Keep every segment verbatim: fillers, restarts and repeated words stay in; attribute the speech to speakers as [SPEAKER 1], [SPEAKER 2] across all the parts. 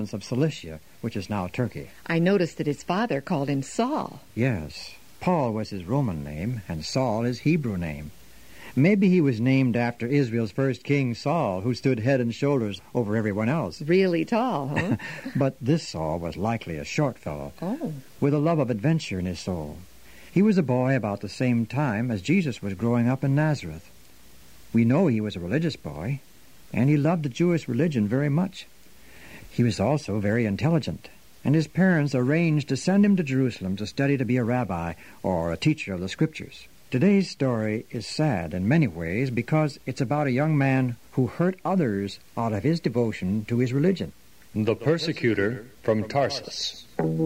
[SPEAKER 1] of Cilicia, which is now Turkey.
[SPEAKER 2] I noticed that his father called him Saul.
[SPEAKER 1] Yes, Paul was his Roman name, and Saul his Hebrew name. Maybe he was named after Israel's first king, Saul, who stood head and shoulders over everyone else.
[SPEAKER 2] Really tall, huh?
[SPEAKER 1] But this Saul was likely a short fellow,
[SPEAKER 2] Oh.
[SPEAKER 1] with a love of adventure in his soul. He was a boy about the same time as Jesus was growing up in Nazareth. We know he was a religious boy, and he loved the Jewish religion very much. He was also very intelligent, and his parents arranged to send him to Jerusalem to study to be a rabbi or a teacher of the Scriptures. Today's story is sad in many ways because it's about a young man who hurt others out of his devotion to his religion.
[SPEAKER 3] The Persecutor from Tarsus.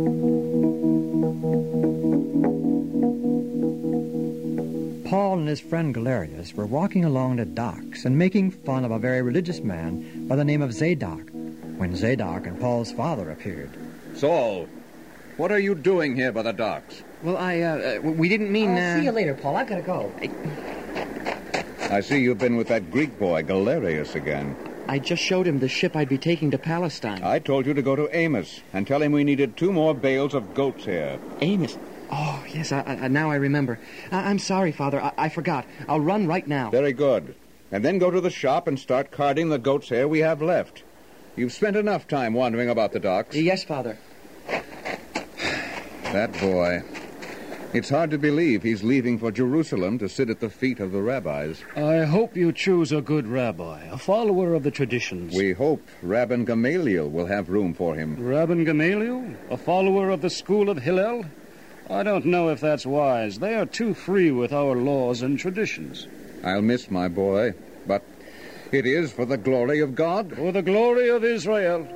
[SPEAKER 1] Paul and his friend Galerius were walking along the docks and making fun of a very religious man by the name of Zadok, when Zadok and Paul's father appeared.
[SPEAKER 4] Saul, what are you doing here by the docks?
[SPEAKER 5] Well, I, uh, uh we didn't mean,
[SPEAKER 6] I'll
[SPEAKER 5] uh...
[SPEAKER 6] see you later, Paul. I've got to go.
[SPEAKER 4] I see you've been with that Greek boy, Galerius, again.
[SPEAKER 5] I just showed him the ship I'd be taking to Palestine.
[SPEAKER 4] I told you to go to Amos and tell him we needed two more bales of goat's hair.
[SPEAKER 5] Amos? Oh, yes, I, I, now I remember. I, I'm sorry, Father. I, I forgot. I'll run right now.
[SPEAKER 4] Very good. And then go to the shop and start carding the goat's hair we have left. You've spent enough time wandering about the docks.
[SPEAKER 5] Yes, Father.
[SPEAKER 4] That boy. It's hard to believe he's leaving for Jerusalem to sit at the feet of the rabbis.
[SPEAKER 3] I hope you choose a good rabbi, a follower of the traditions.
[SPEAKER 4] We hope Rabban Gamaliel will have room for him.
[SPEAKER 3] Rabban Gamaliel? A follower of the school of Hillel? I don't know if that's wise. They are too free with our laws and traditions.
[SPEAKER 4] I'll miss my boy, but it is for the glory of God.
[SPEAKER 3] For the glory of Israel.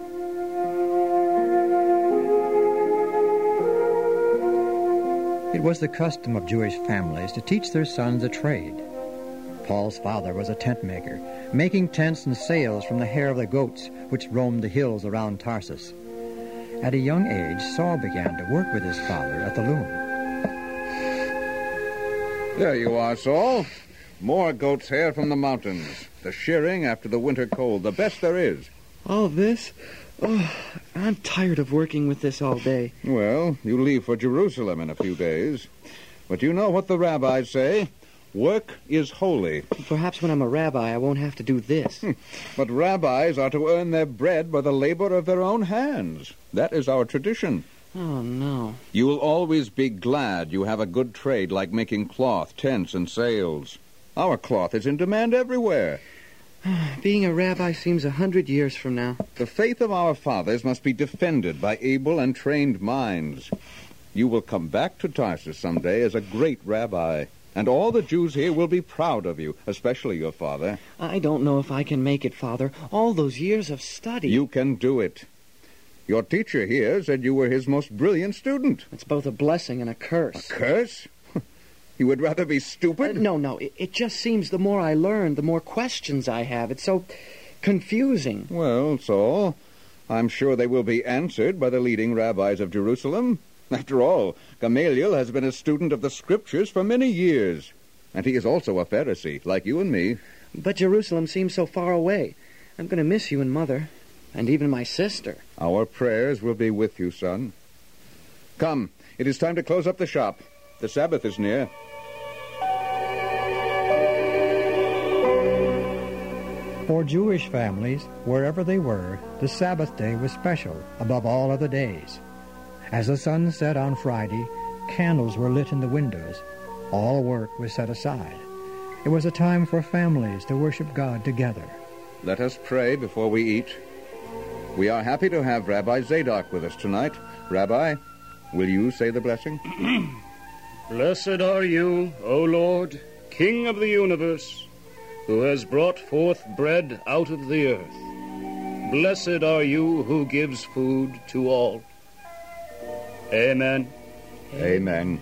[SPEAKER 1] It was the custom of Jewish families to teach their sons a trade. Paul's father was a tent maker, making tents and sails from the hair of the goats which roamed the hills around Tarsus. At a young age, Saul began to work with his father at the loom.
[SPEAKER 4] There you are, Saul. More goat's hair from the mountains. The shearing after the winter cold, the best there is.
[SPEAKER 5] All this? Oh, I'm tired of working with this all day.
[SPEAKER 4] Well, you leave for Jerusalem in a few days. But you know what the rabbis say? Work is holy.
[SPEAKER 5] Perhaps when I'm a rabbi, I won't have to do this.
[SPEAKER 4] But rabbis are to earn their bread by the labor of their own hands. That is our tradition.
[SPEAKER 5] Oh, no.
[SPEAKER 4] You will always be glad you have a good trade like making cloth, tents, and sails. Our cloth is in demand everywhere.
[SPEAKER 5] Being a rabbi seems a hundred years from now.
[SPEAKER 4] The faith of our fathers must be defended by able and trained minds. You will come back to Tarsus someday as a great rabbi, and all the Jews here will be proud of you, especially your father.
[SPEAKER 5] I don't know if I can make it, Father. All those years of study.
[SPEAKER 4] You can do it. Your teacher here said you were his most brilliant student.
[SPEAKER 5] It's both a blessing and a curse.
[SPEAKER 4] A curse? You would rather be stupid?
[SPEAKER 5] Uh, no, no. It, it just seems the more I learn, the more questions I have. It's so confusing.
[SPEAKER 4] Well, Saul, I'm sure they will be answered by the leading rabbis of Jerusalem. After all, Gamaliel has been a student of the Scriptures for many years. And he is also a Pharisee, like you and me.
[SPEAKER 5] But Jerusalem seems so far away. I'm going to miss you and Mother, and even my sister.
[SPEAKER 4] Our prayers will be with you, son. Come, it is time to close up the shop. The Sabbath is near.
[SPEAKER 1] For Jewish families, wherever they were, the Sabbath day was special above all other days. As the sun set on Friday, candles were lit in the windows. All work was set aside. It was a time for families to worship God together.
[SPEAKER 4] Let us pray before we eat. We are happy to have Rabbi Zadok with us tonight. Rabbi, will you say the blessing?
[SPEAKER 3] Blessed are you, O Lord, King of the universe, who has brought forth bread out of the earth. Blessed are you who gives food to all. Amen.
[SPEAKER 4] Amen.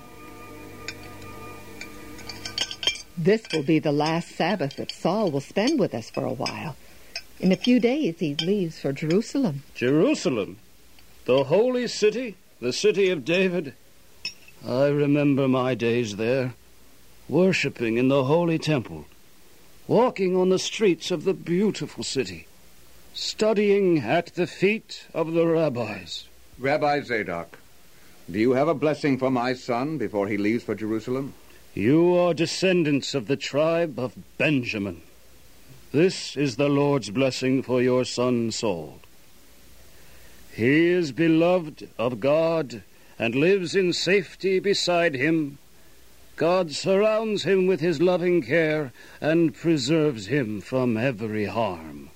[SPEAKER 2] This will be the last Sabbath that Saul will spend with us for a while. In a few days, he leaves for Jerusalem.
[SPEAKER 3] Jerusalem, the holy city, the city of David. I remember my days there, worshiping in the holy temple, walking on the streets of the beautiful city, studying at the feet of the rabbis.
[SPEAKER 4] Rabbi Zadok, do you have a blessing for my son before he leaves for Jerusalem?
[SPEAKER 3] You are descendants of the tribe of Benjamin. This is the Lord's blessing for your son Saul. He is beloved of God and lives in safety beside him. God surrounds him with his loving care and preserves him from every harm.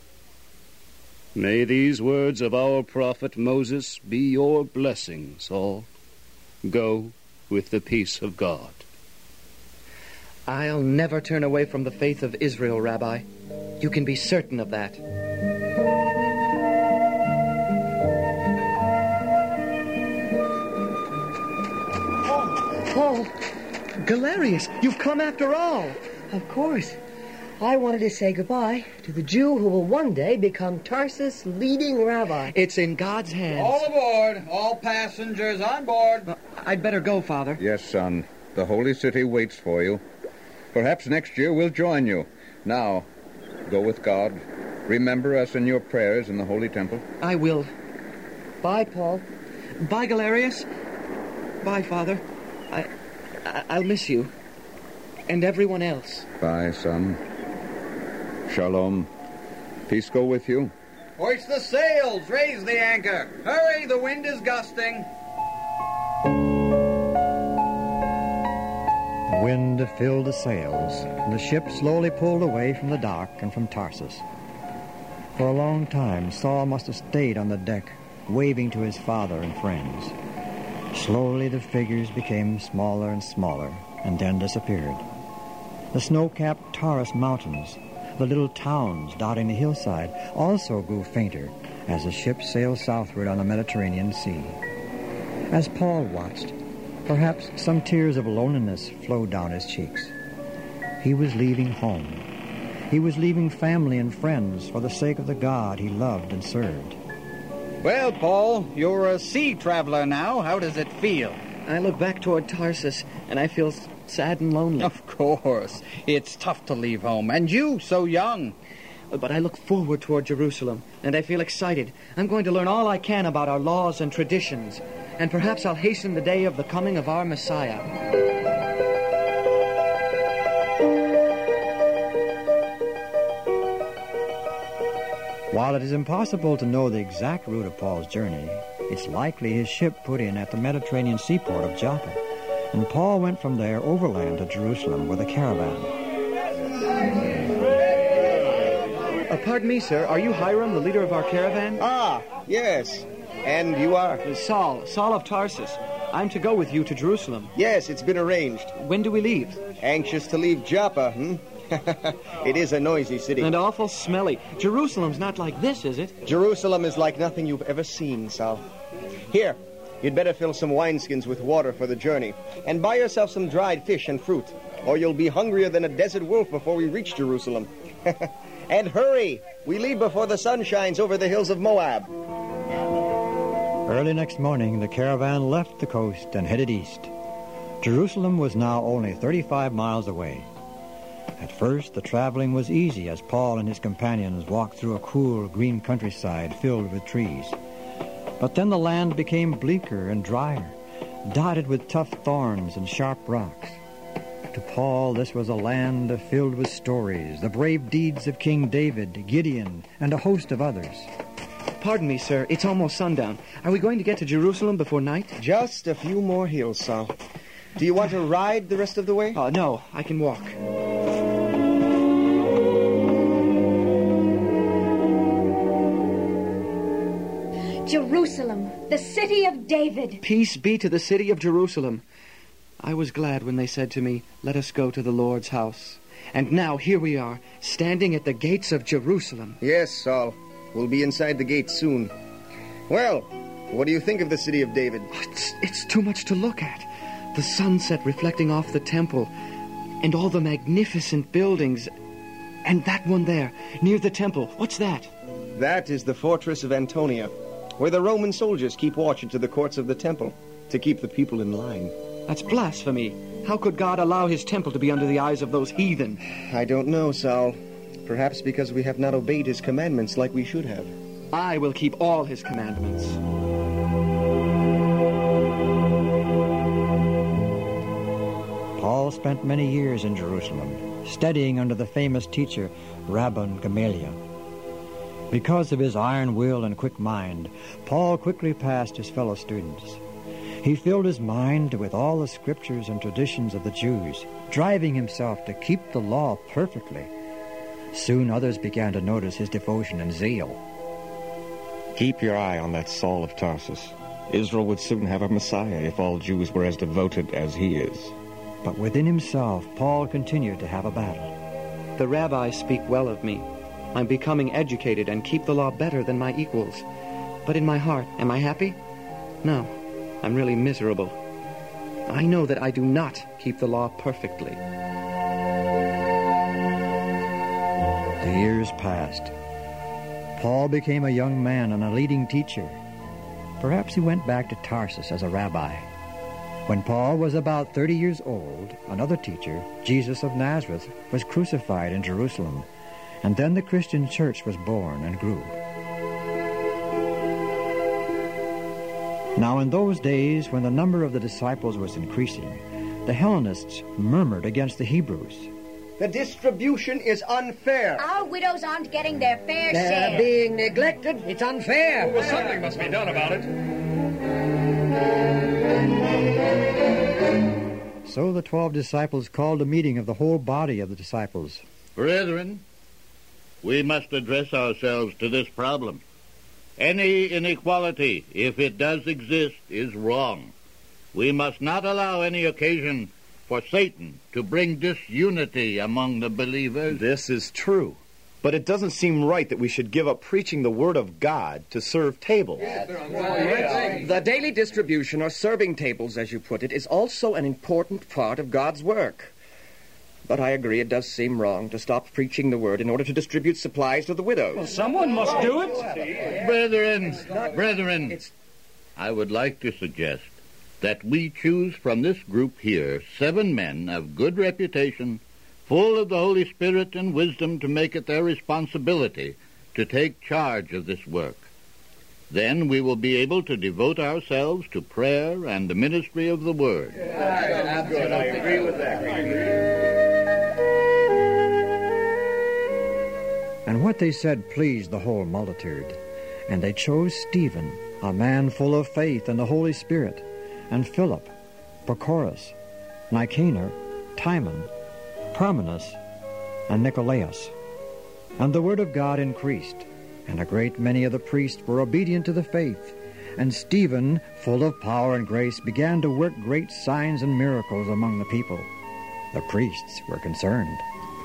[SPEAKER 3] May these words of our prophet Moses be your blessing, Saul. Go with the peace of God.
[SPEAKER 5] I'll never turn away from the faith of Israel, Rabbi. You can be certain of that.
[SPEAKER 6] Paul,
[SPEAKER 5] Galerius, you've come after all.
[SPEAKER 6] of course. I wanted to say goodbye to the Jew who will one day become Tarsus' leading rabbi.
[SPEAKER 5] It's in God's hands.
[SPEAKER 7] All aboard. All passengers on board.
[SPEAKER 5] Well, I'd better go, Father.
[SPEAKER 4] Yes, son. The holy city waits for you. Perhaps next year we'll join you. Now, go with God. Remember us in your prayers in the Holy Temple.
[SPEAKER 5] I will.
[SPEAKER 6] Bye, Paul.
[SPEAKER 5] Bye, Galerius. Bye, Father. I, I I'll miss you. And everyone else.
[SPEAKER 4] Bye, son. Shalom. Peace go with you.
[SPEAKER 7] Hoist the sails. Raise the anchor. Hurry, the wind is gusting.
[SPEAKER 1] The wind filled the sails, and the ship slowly pulled away from the dock and from Tarsus. For a long time, Saul must have stayed on the deck, waving to his father and friends. Slowly the figures became smaller and smaller, and then disappeared. The snow-capped Taurus mountains, the little towns dotting the hillside, also grew fainter as the ship sailed southward on the Mediterranean Sea. As Paul watched, perhaps some tears of loneliness flowed down his cheeks. He was leaving home. He was leaving family and friends for the sake of the God he loved and served.
[SPEAKER 7] Well, Paul, you're a sea traveler now. How does it feel?
[SPEAKER 5] I look back toward Tarsus, and I feel sad and lonely.
[SPEAKER 7] Of course. It's tough to leave home, and you so young.
[SPEAKER 5] But I look forward toward Jerusalem, and I feel excited. I'm going to learn all I can about our laws and traditions, and perhaps I'll hasten the day of the coming of our Messiah.
[SPEAKER 1] While it is impossible to know the exact route of Paul's journey, it's likely his ship put in at the Mediterranean seaport of Joppa, and Paul went from there overland to Jerusalem with a caravan.
[SPEAKER 5] Uh, pardon me, sir. Are you Hiram, the leader of our caravan?
[SPEAKER 8] Ah, yes. And you are?
[SPEAKER 5] Uh, Saul, Saul of Tarsus. I'm to go with you to Jerusalem.
[SPEAKER 8] Yes, it's been arranged.
[SPEAKER 5] When do we leave?
[SPEAKER 8] Anxious to leave Joppa, hmm? It is a noisy city.
[SPEAKER 5] And awful smelly. Jerusalem's not like this, is it?
[SPEAKER 8] Jerusalem is like nothing you've ever seen, Saul. Here, you'd better fill some wineskins with water for the journey, and buy yourself some dried fish and fruit, or you'll be hungrier than a desert wolf before we reach Jerusalem. And hurry! We leave before the sun shines over the hills of Moab.
[SPEAKER 1] Early next morning, the caravan left the coast and headed east. Jerusalem was now only thirty-five miles away. At first, the traveling was easy as Paul and his companions walked through a cool, green countryside filled with trees. But then the land became bleaker and drier, dotted with tough thorns and sharp rocks. To Paul, this was a land filled with stories, the brave deeds of King David, Gideon, and a host of others.
[SPEAKER 5] Pardon me, sir. It's almost sundown. Are we going to get to Jerusalem before night?
[SPEAKER 8] Just a few more hills, Saul. Do you want to ride the rest of the way?
[SPEAKER 5] Uh, no, I can walk.
[SPEAKER 9] Jerusalem, the city of David.
[SPEAKER 5] Peace be to the city of Jerusalem. I was glad when they said to me, "Let us go to the Lord's house." And now here we are, standing at the gates of Jerusalem.
[SPEAKER 8] Yes, Saul. We'll be inside the gates soon. Well, what do you think of the city of David?
[SPEAKER 5] It's, it's too much to look at. The sunset reflecting off the temple, and all the magnificent buildings. And that one there, near the temple, what's that?
[SPEAKER 8] That is the fortress of Antonia, where the Roman soldiers keep watch into the courts of the temple to keep the people in line.
[SPEAKER 5] That's blasphemy. How could God allow his temple to be under the eyes of those heathen?
[SPEAKER 8] I don't know, Saul. Perhaps because we have not obeyed his commandments like we should have.
[SPEAKER 5] I will keep all his commandments.
[SPEAKER 1] Paul spent many years in Jerusalem, studying under the famous teacher, Rabban Gamaliel. Because of his iron will and quick mind, Paul quickly passed his fellow students. He filled his mind with all the scriptures and traditions of the Jews, driving himself to keep the law perfectly. Soon others began to notice his devotion and zeal.
[SPEAKER 10] Keep your eye on that Saul of Tarsus. Israel would soon have a Messiah if all Jews were as devoted as he is.
[SPEAKER 1] But within himself, Paul continued to have a battle.
[SPEAKER 5] The rabbis speak well of me. I'm becoming educated and keep the law better than my equals. But in my heart, am I happy? No, I'm really miserable. I know that I do not keep the law perfectly.
[SPEAKER 1] The years passed. Paul became a young man and a leading teacher. Perhaps he went back to Tarsus as a rabbi. When Paul was about thirty years old, another teacher, Jesus of Nazareth, was crucified in Jerusalem, and then the Christian church was born and grew. Now in those days, when the number of the disciples was increasing, the Hellenists murmured against the Hebrews.
[SPEAKER 8] The distribution is unfair.
[SPEAKER 9] Our widows aren't getting their fair
[SPEAKER 6] They're
[SPEAKER 9] share.
[SPEAKER 6] being neglected. It's unfair.
[SPEAKER 11] Well, something must be done about it.
[SPEAKER 1] So the twelve disciples called a meeting of the whole body of the disciples.
[SPEAKER 12] Brethren, we must address ourselves to this problem. Any inequality, if it does exist, is wrong. We must not allow any occasion for Satan to bring disunity among the believers.
[SPEAKER 13] This is true. But it doesn't seem right that we should give up preaching the Word of God to serve tables.
[SPEAKER 14] The daily distribution, or serving tables, as you put it, is also an important part of God's work. But I agree it does seem wrong to stop preaching the Word in order to distribute supplies to the widows.
[SPEAKER 11] Well, someone must do it.
[SPEAKER 12] Brethren, brethren, I would like to suggest that we choose from this group here seven men of good reputation, full of the Holy Spirit and wisdom to make it their responsibility to take charge of this work. Then we will be able to devote ourselves to prayer and the ministry of the Word.
[SPEAKER 3] That's good. I agree with that.
[SPEAKER 1] And what they said pleased the whole multitude. And they chose Stephen, a man full of faith and the Holy Spirit, and Philip, Prochorus, Nicanor, Timon, Parmenas, and Nicolaus. And the word of God increased, and a great many of the priests were obedient to the faith. And Stephen, full of power and grace, began to work great signs and miracles among the people. The priests were concerned.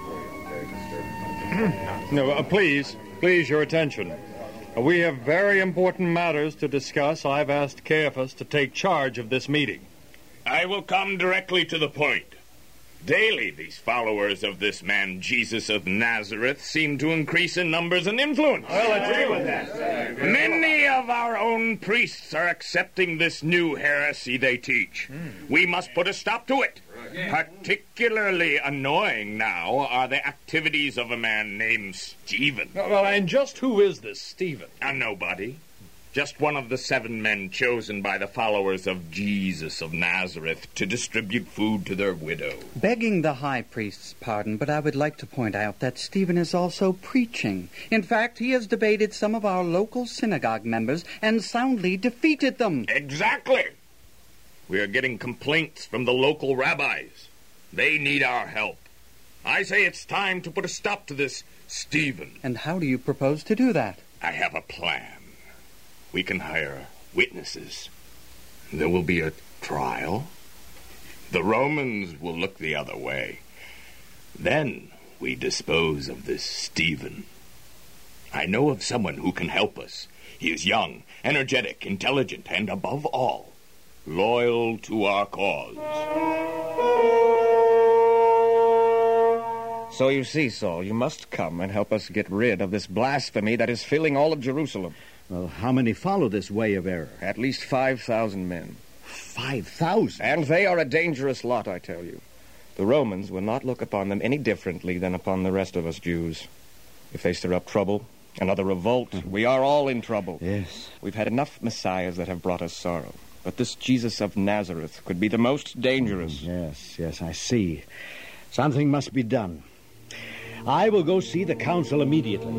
[SPEAKER 11] No, uh, please, please, your attention. Uh, we have very important matters to discuss. I've asked Caiaphas to take charge of this meeting.
[SPEAKER 15] I will come directly to the point. Daily, these followers of this man, Jesus of Nazareth, seem to increase in numbers and influence.
[SPEAKER 3] I'll agree with that.
[SPEAKER 15] Many of our own priests are accepting this new heresy they teach. Mm. We must put a stop to it. Particularly annoying now are the activities of a man named Stephen.
[SPEAKER 11] Well, and just who is this Stephen?
[SPEAKER 15] A nobody. Just one of the seven men chosen by the followers of Jesus of Nazareth to distribute food to their widow.
[SPEAKER 7] Begging the high priest's pardon, but I would like to point out that Stephen is also preaching. In fact, he has debated some of our local synagogue members and soundly defeated them.
[SPEAKER 15] Exactly. We are getting complaints from the local rabbis. They need our help. I say it's time to put a stop to this Stephen.
[SPEAKER 7] And how do you propose to do that?
[SPEAKER 15] I have a plan. We can hire witnesses. There will be a trial. The Romans will look the other way. Then we dispose of this Stephen. I know of someone who can help us. He is young, energetic, intelligent, and above all, loyal to our cause.
[SPEAKER 10] So you see, Saul, you must come and help us get rid of this blasphemy that is filling all of Jerusalem.
[SPEAKER 16] Well, how many follow this way of error?
[SPEAKER 10] At least five thousand men.
[SPEAKER 16] Five thousand?
[SPEAKER 10] And they are a dangerous lot, I tell you. The Romans will not look upon them any differently than upon the rest of us Jews.
[SPEAKER 13] If they stir up trouble, another revolt, we are all in trouble.
[SPEAKER 16] Yes.
[SPEAKER 13] We've had enough messiahs that have brought us sorrow. But this Jesus of Nazareth could be the most dangerous.
[SPEAKER 16] Yes, yes, I see. Something must be done. I will go see the council immediately.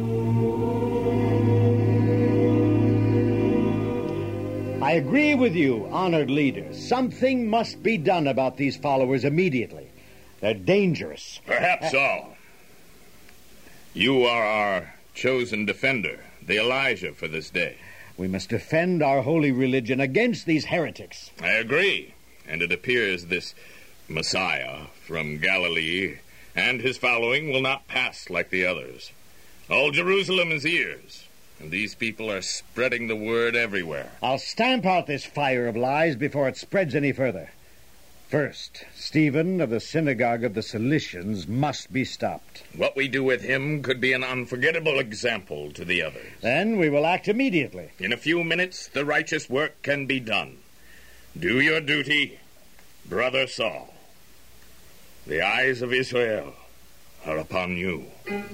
[SPEAKER 16] I agree with you, honored leaders. Something must be done about these followers immediately. They're dangerous.
[SPEAKER 15] Perhaps so. You are our chosen defender, the Elijah for this day.
[SPEAKER 16] We must defend our holy religion against these heretics.
[SPEAKER 15] I agree. And it appears this Messiah from Galilee and his following will not pass like the others. All Jerusalem is ears, and these people are spreading the word everywhere.
[SPEAKER 16] I'll stamp out this fire of lies before it spreads any further. First, Stephen of the synagogue of the Cilicians must be stopped.
[SPEAKER 15] What we do with him could be an unforgettable example to the others.
[SPEAKER 16] Then we will act immediately.
[SPEAKER 15] In a few minutes, the righteous work can be done. Do your duty, Brother Saul. The eyes of Israel are upon you.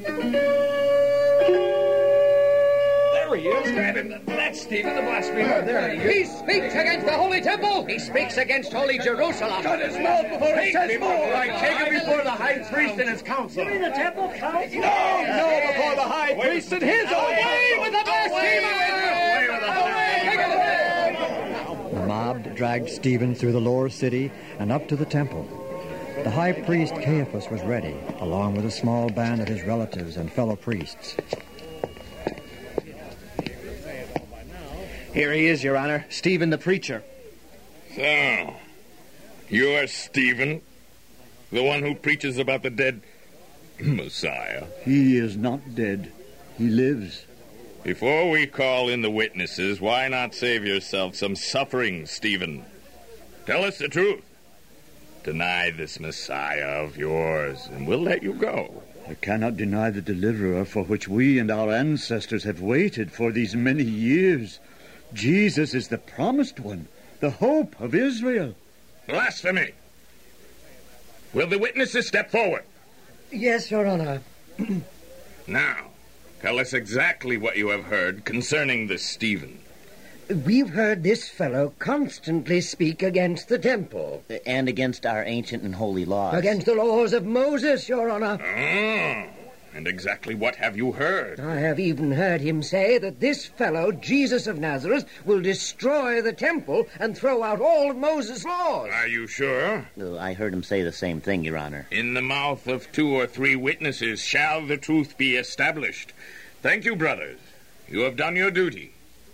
[SPEAKER 17] There he is. Grab him. That's Stephen the blasphemer. There he is. He speaks against the Holy Temple. He speaks against Holy Jerusalem.
[SPEAKER 18] Shut his mouth before he says more.
[SPEAKER 17] Right, take him before the high priest and his council.
[SPEAKER 18] You mean the Temple Council?
[SPEAKER 17] No, no, before the high priest and his own. Away with the blasphemer! Away with the blasphemer!
[SPEAKER 1] The mob dragged Stephen through the lower city and up to the temple. The high priest Caiaphas was ready, along with a small band of his relatives and fellow priests.
[SPEAKER 5] Here he is, Your Honor, Stephen the preacher.
[SPEAKER 15] So, you are Stephen, the one who preaches about the dead Messiah.
[SPEAKER 19] He is not dead. He lives.
[SPEAKER 15] Before we call in the witnesses, why not save yourself some suffering, Stephen? Tell us the truth. Deny this Messiah of yours, and we'll let you go.
[SPEAKER 19] I cannot deny the deliverer for which we and our ancestors have waited for these many years. Jesus is the promised one, the hope of Israel.
[SPEAKER 15] Blasphemy! Will the witnesses step forward?
[SPEAKER 6] Yes, Your Honor.
[SPEAKER 15] Now, tell us exactly what you have heard concerning this Stephen.
[SPEAKER 6] We've heard this fellow constantly speak against the temple.
[SPEAKER 20] And against our ancient and holy laws.
[SPEAKER 6] Against the laws of Moses, Your Honor.
[SPEAKER 15] Oh, and exactly what have you heard?
[SPEAKER 6] I have even heard him say that this fellow, Jesus of Nazareth, will destroy the temple and throw out all of Moses' laws.
[SPEAKER 15] Are you sure?
[SPEAKER 20] I heard him say the same thing, Your Honor.
[SPEAKER 15] In the mouth of two or three witnesses shall the truth be established. Thank you, brothers. You have done your duty.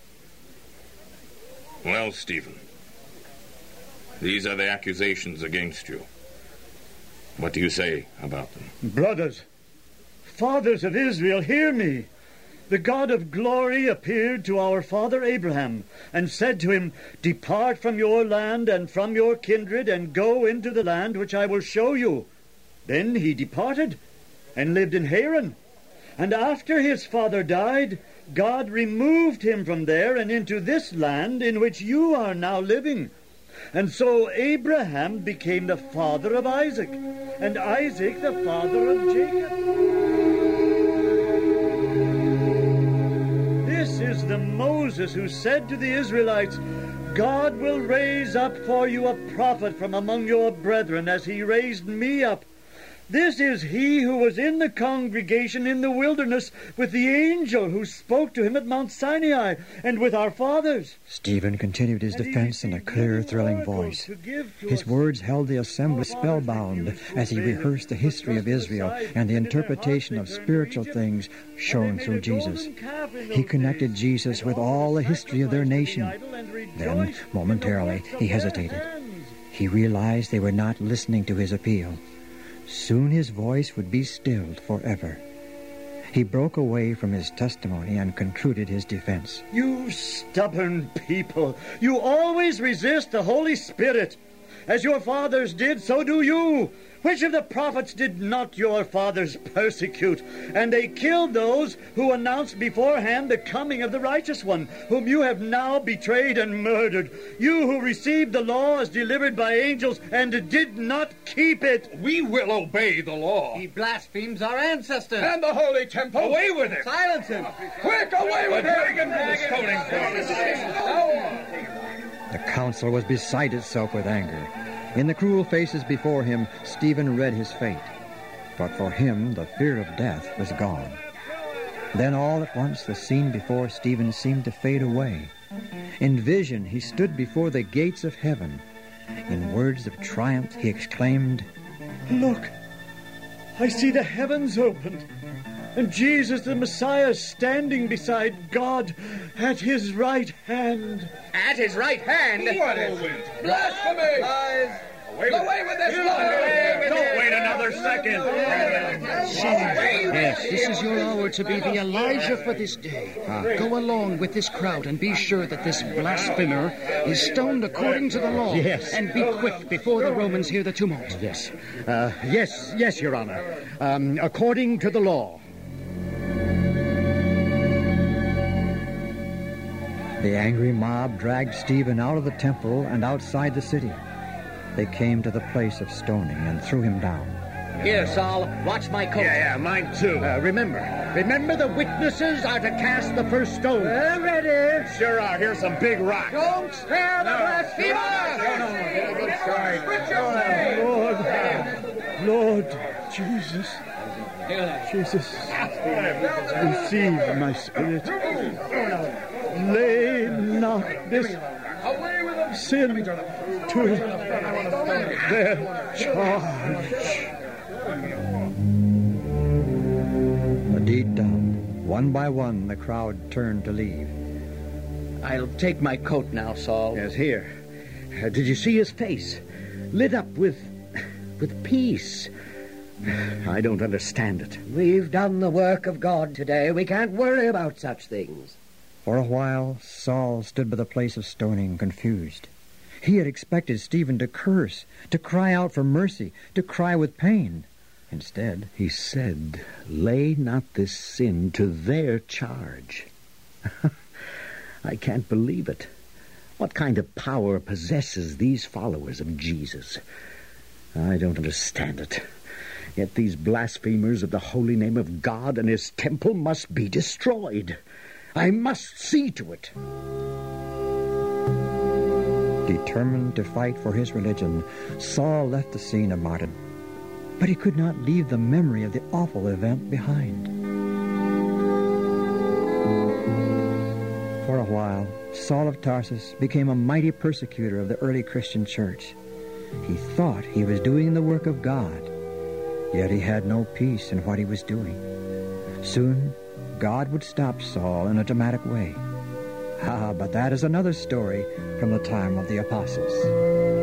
[SPEAKER 15] Well, Stephen, these are the accusations against you. What do you say about them?
[SPEAKER 19] Brothers, fathers of Israel, hear me. The God of glory appeared to our father Abraham and said to him, "Depart from your land and from your kindred and go into the land which I will show you." Then he departed and lived in Haran. And after his father died, God removed him from there and into this land in which you are now living. And so Abraham became the father of Isaac, and Isaac the father of Jacob. This is the Moses who said to the Israelites, "God will raise up for you a prophet from among your brethren as he raised me up." This is he who was in the congregation in the wilderness with the angel who spoke to him at Mount Sinai and with our fathers.
[SPEAKER 1] Stephen continued his defense in a clear, thrilling voice. His words held the assembly spellbound as he rehearsed the history of Israel and the interpretation of spiritual things shown through Jesus. He connected Jesus with all the history of their nation. Then, momentarily, he hesitated. He realized they were not listening to his appeal. Soon his voice would be stilled forever. He broke away from his testimony and concluded his defense.
[SPEAKER 19] You stubborn people, you always resist the Holy Spirit. As your fathers did, so do you. Which of the prophets did not your fathers persecute? And they killed those who announced beforehand the coming of the righteous one, whom you have now betrayed and murdered. You who received the law as delivered by angels and did not keep it.
[SPEAKER 17] We will obey the law.
[SPEAKER 7] He blasphemes our ancestors.
[SPEAKER 17] And the holy temple. Away with him.
[SPEAKER 7] Silence him.
[SPEAKER 17] Quick, away with him.
[SPEAKER 1] The council was beside itself with anger. In the cruel faces before him, Stephen read his fate. But for him, the fear of death was gone. Then all at once, the scene before Stephen seemed to fade away. In vision, he stood before the gates of heaven. In words of triumph, he exclaimed,
[SPEAKER 19] Look, I see the heavens opened, and Jesus the Messiah standing beside God at his right hand.
[SPEAKER 6] At his right hand?
[SPEAKER 17] What is it? Blasphemy! Lies! Away with, Away with this lie!
[SPEAKER 19] Don't wait another second.
[SPEAKER 6] Yes, this is your hour to be the Elijah for this day. Ah. Go along with this crowd and be sure that this blasphemer is stoned according to the law.
[SPEAKER 16] Yes.
[SPEAKER 6] And be quick before the Romans hear the tumult.
[SPEAKER 16] Yes. Uh, yes, yes, Your Honor. Um, according to the law.
[SPEAKER 1] The angry mob dragged Stephen out of the temple and outside the city. They came to the place of stoning and threw him down.
[SPEAKER 6] Here, Saul, watch my coat.
[SPEAKER 17] Yeah, yeah, mine too.
[SPEAKER 16] Uh, remember, remember the witnesses are to cast the first stone.
[SPEAKER 6] We're ready.
[SPEAKER 17] Sure are. Here's some big rocks.
[SPEAKER 6] Don't spare the blasphemer.
[SPEAKER 19] Lord, Lord Jesus, Jesus, receive my spirit. Lay not this sin to their charge.
[SPEAKER 1] The deed done, one by one the crowd turned to leave.
[SPEAKER 6] I'll take my coat now, Saul.
[SPEAKER 16] Yes, here. Uh, did you see his face? Lit up with... with peace. I don't understand it.
[SPEAKER 6] We've done the work of God today. We can't worry about such things.
[SPEAKER 1] For a while, Saul stood by the place of stoning, confused. He had expected Stephen to curse, to cry out for mercy, to cry with pain. Instead,
[SPEAKER 16] he said, lay not this sin to their charge. I can't believe it. What kind of power possesses these followers of Jesus? I don't understand it. Yet these blasphemers of the holy name of God and his temple must be destroyed. I must see to it.
[SPEAKER 1] Determined to fight for his religion, Saul left the scene of martyrdom, but he could not leave the memory of the awful event behind. For a while, Saul of Tarsus became a mighty persecutor of the early Christian church. He thought he was doing the work of God, yet he had no peace in what he was doing. Soon, God would stop Saul in a dramatic way. Ah, but that is another story from the time of the apostles.